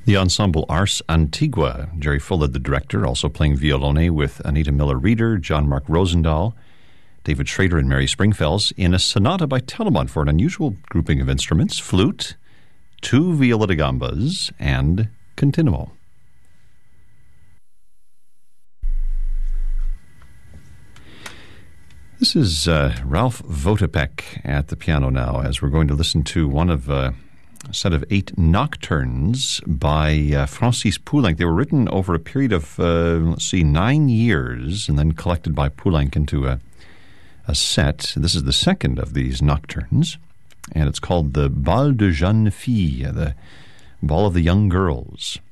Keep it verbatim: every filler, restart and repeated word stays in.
The ensemble Ars Antigua, Jerry Fuller, the director, also playing violone with Anita Miller-Reeder, John Mark Rosendahl, David Schrader, and Mary Springfells in a sonata by Telemann for an unusual grouping of instruments, flute, two viola da gambas, and continuo. This is uh, Ralph Votopek at the piano now, as we're going to listen to one of uh, a set of eight nocturnes by uh, Francis Poulenc. They were written over a period of, uh, let's see, nine years, and then collected by Poulenc into a, a set. This is the second of these nocturnes, and it's called the Bal de Jeunes Filles, the Ball of the Young Girls.